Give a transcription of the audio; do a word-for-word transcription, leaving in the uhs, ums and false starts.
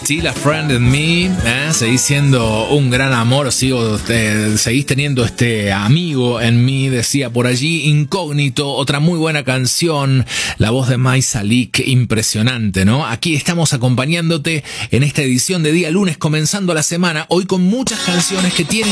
Still a Friend in Me, ¿eh? Seguís siendo un gran amor, sigo, eh, seguís teniendo este amigo en mí, decía por allí Incógnito, otra muy buena canción, la voz de Mai Salik, impresionante, ¿no? Aquí estamos acompañándote en esta edición de día lunes, comenzando la semana, hoy con muchas canciones que tienen